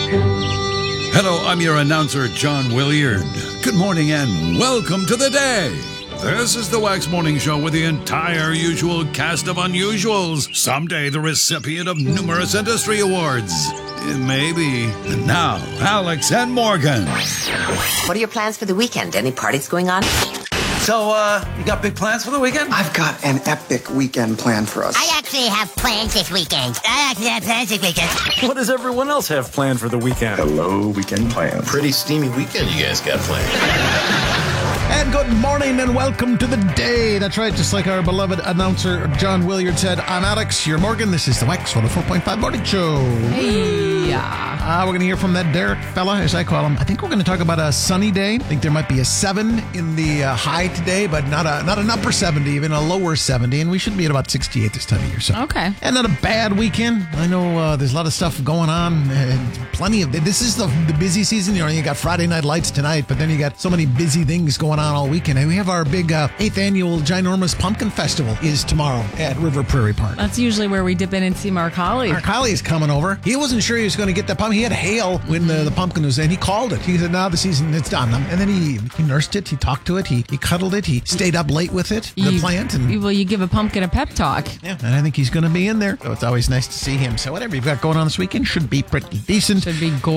Hello, I'm your announcer, John Williard. Good morning and welcome to the day. This is the Wax Morning Show with the entire usual cast of unusuals. Someday the recipient of numerous industry awards. Maybe. And now, Alex and Morgan. What are your plans for the weekend? Any parties going on? So, you got big plans for the weekend? I've got an epic weekend planned for us. I actually have plans this weekend. What does everyone else have planned for the weekend? Hello, weekend plans. Pretty steamy weekend you guys got planned. And good morning and welcome to the day. That's right, just like our beloved announcer John Williard said, I'm Alex, you're Morgan. This is the Wax 104.5 Morning Show. Hey. We're going to hear from that Derek fella, as I call him. I think we're going to talk about a sunny day. I think there might be a 7 in the high today, but not an upper 70, even a lower 70. And we should be at about 68 this time of year. So. Okay. And not a bad weekend. I know there's a lot of stuff going on. Plenty of... This is the busy season. You got Friday Night Lights tonight, but then you got so many busy things going on all weekend. And we have our big 8th annual Ginormous Pumpkin Festival is tomorrow at River Prairie Park. That's usually where we dip in and see Mark Holly. Mark Holly is coming over. He wasn't sure he was going to get the pumpkin. He had hail when the pumpkin was in. He called it. He said, "Now the season, it's done." And then he nursed it. He talked to it. He cuddled it. He stayed up late with it, the plant. And you give a pumpkin a pep talk. Yeah, and I think he's going to be in there. So it's always nice to see him. So whatever you've got going on this weekend should be pretty decent. Should be gorgeous.